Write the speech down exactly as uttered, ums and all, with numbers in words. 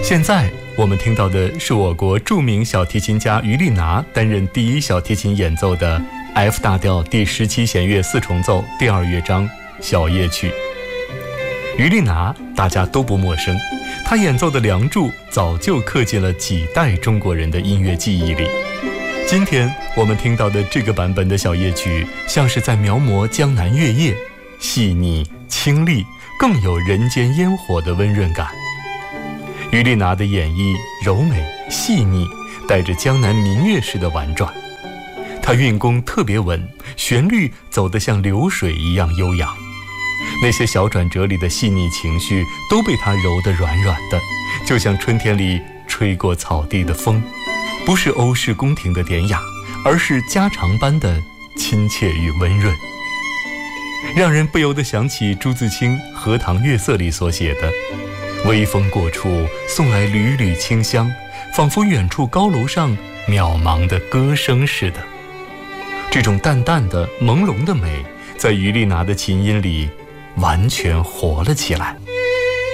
现在我们听到的是我国著名小提琴家于丽娜担任第一小提琴演奏的 F 大调第十七弦乐四重奏第二乐章小夜曲。于丽娜大家都不陌生，她演奏的《梁祝》早就刻进了几代中国人的音乐记忆里。今天我们听到的这个版本的小夜曲，像是在描摹江南月夜，细腻清丽，更有人间烟火的温润感。于丽娜的演绎柔美细腻，带着江南民乐式的婉转。她韵功特别稳，旋律走得像流水一样悠扬。那些小转折里的细腻情绪都被她揉得软软的，就像春天里吹过草地的风，不是欧式宫廷的典雅，而是家常般的亲切与温润，让人不由得想起朱自清《荷塘月色》里所写的微风过处，送来缕缕清香，仿佛远处高楼上渺茫的歌声似的。这种淡淡的朦胧的美，在于丽娜的琴音里完全活了起来。